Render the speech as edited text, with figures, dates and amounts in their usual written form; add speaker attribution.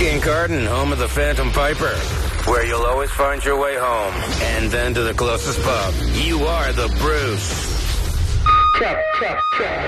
Speaker 1: Kincardine, home of the Phantom Piper, where you'll always find your way home, and then to the closest pub. You are the Bruce.